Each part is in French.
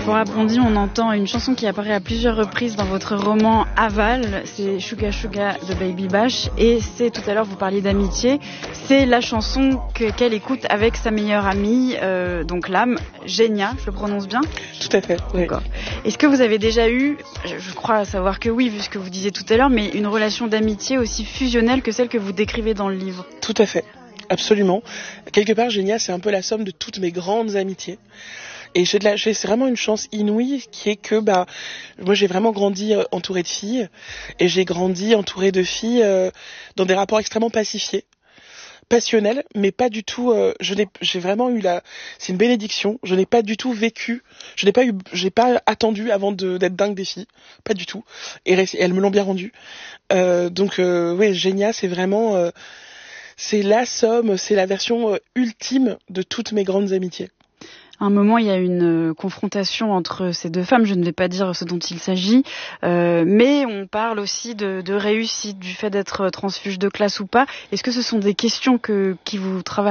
Sephora Pondy, on entend une chanson qui apparaît à plusieurs reprises dans votre roman Aval, c'est Suga Suga de Baby Bash, et c'est, tout à l'heure vous parliez d'amitié, c'est la chanson qu'elle écoute avec sa meilleure amie, donc l'âme, Genia, je le prononce bien ? Tout à fait, oui. D'accord. Est-ce que vous avez déjà eu, je crois savoir que oui, vu ce que vous disiez tout à l'heure, mais une relation d'amitié aussi fusionnelle que celle que vous décrivez dans le livre ? Tout à fait, absolument. Quelque part, Genia, c'est un peu la somme de toutes mes grandes amitiés. Et c'est vraiment une chance inouïe qui est que moi j'ai vraiment grandi entourée de filles et j'ai grandi entourée de filles dans des rapports extrêmement pacifiés, passionnels, mais pas du tout. J'ai vraiment eu c'est une bénédiction. Je n'ai pas du tout vécu. J'ai pas attendu avant d'être dingue des filles, pas du tout. Et elles me l'ont bien rendu. Donc oui, Genia, c'est vraiment c'est la somme, c'est la version ultime de toutes mes grandes amitiés. À un moment, il y a une confrontation entre ces deux femmes. Je ne vais pas dire ce dont il s'agit, mais on parle aussi de réussite, du fait d'être transfuge de classe ou pas. Est-ce que ce sont des questions qui vous travaillent ?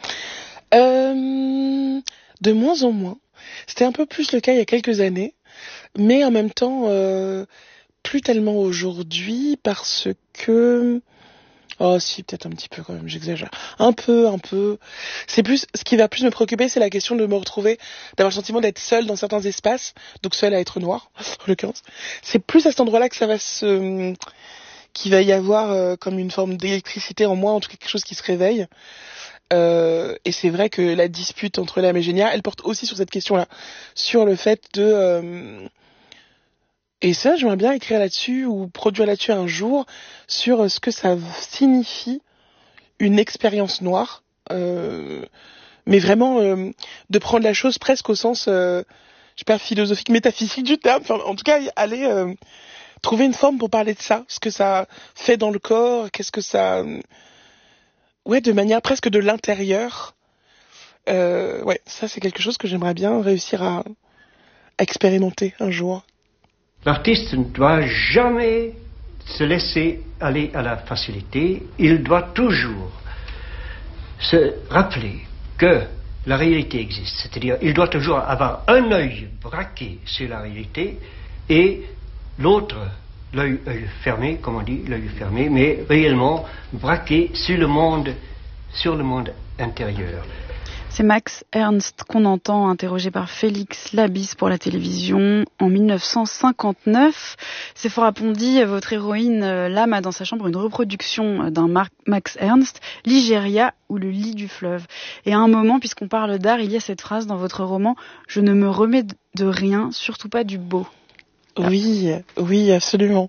De moins en moins. C'était un peu plus le cas il y a quelques années, mais en même temps, plus tellement aujourd'hui parce que... Oh si, peut-être un petit peu quand même, j'exagère. Un peu. C'est plus, ce qui va plus me préoccuper, c'est la question de me retrouver, d'avoir le sentiment d'être seule dans certains espaces, donc seule à être noire, en l'occurrence. C'est plus à cet endroit-là que qu'il va y avoir comme une forme d'électricité en moi, en tout cas quelque chose qui se réveille. Et c'est vrai que la dispute entre l'âme et Genia, elle porte aussi sur cette question-là, sur le fait de... Et ça, j'aimerais bien écrire là-dessus ou produire là-dessus un jour sur ce que ça signifie une expérience noire, mais vraiment de prendre la chose presque au sens, je sais pas, philosophique, métaphysique du terme. Enfin, en tout cas, aller trouver une forme pour parler de ça, ce que ça fait dans le corps, qu'est-ce que ça, ouais, de manière presque de l'intérieur. Ouais, ça c'est quelque chose que j'aimerais bien réussir à expérimenter un jour. L'artiste ne doit jamais se laisser aller à la facilité. Il doit toujours se rappeler que la réalité existe. C'est-à-dire, il doit toujours avoir un œil braqué sur la réalité et l'autre, l'œil fermé, comme on dit, l'œil fermé, mais réellement braqué sur le monde intérieur. C'est Max Ernst qu'on entend, interrogé par Félix Labisse pour la télévision en 1959. Sephora Pondy, votre héroïne, l'âme a dans sa chambre une reproduction d'un Max Ernst, Ligéria ou le lit du fleuve. Et à un moment, puisqu'on parle d'art, il y a cette phrase dans votre roman « Je ne me remets de rien, surtout pas du beau ». Oui, absolument.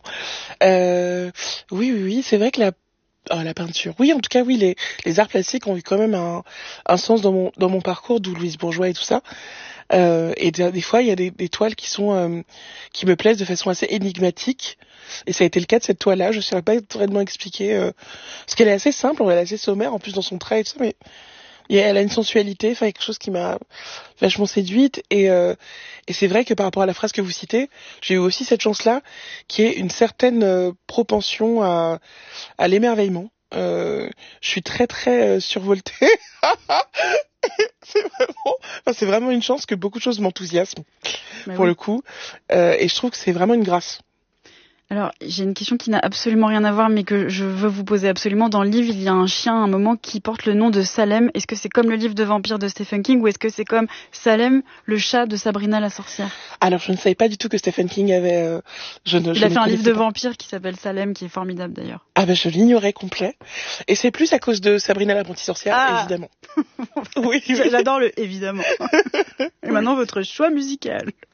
Oui, c'est vrai que la peinture. Oui, en tout cas, oui, les arts plastiques ont eu quand même un sens dans mon parcours, d'où Louise Bourgeois et tout ça. Et des fois, il y a des toiles qui me plaisent de façon assez énigmatique. Et ça a été le cas de cette toile-là. Je ne saurais pas vraiment expliquer, parce qu'elle est assez simple, elle est assez sommaire, en plus dans son trait et tout ça, mais elle a une sensualité, enfin, quelque chose qui m'a vachement séduite. Et c'est vrai que par rapport à la phrase que vous citez, j'ai eu aussi cette chance-là, qui est une certaine propension à l'émerveillement. Je suis très très survoltée. C'est vraiment une chance que beaucoup de choses m'enthousiasment, pour le coup. Et je trouve que c'est vraiment une grâce. Alors, j'ai une question qui n'a absolument rien à voir, mais que je veux vous poser absolument. Dans le livre, il y a un chien, à un moment, qui porte le nom de Salem. Est-ce que c'est comme le livre de vampire de Stephen King, ou est-ce que c'est comme Salem, le chat de Sabrina la sorcière ? Alors, je ne savais pas du tout que Stephen King avait... Il a fait un livre de vampire qui s'appelle Salem, qui est formidable d'ailleurs. Ah je l'ignorais complet. Et c'est plus à cause de Sabrina l'apprentie sorcière, évidemment. Oui. J'adore le « évidemment ». Et maintenant, votre choix musical.